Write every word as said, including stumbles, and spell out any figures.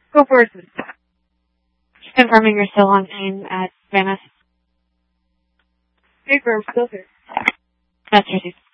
Go for it. Just confirming you're still on aim at Venice. Paper, I'm still here. That's received.